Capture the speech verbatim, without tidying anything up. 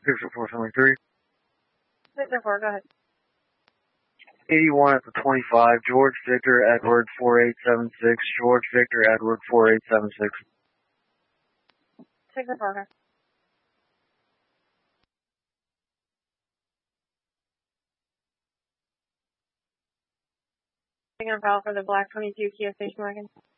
Victor four seventy-three. Victor four, go ahead. eighty-one at the twenty-five, George Victor Edward four eight seven six, George Victor Edward four eight seven six. Victor four, okay. Taking a file for the black twenty-two Kia station wagon.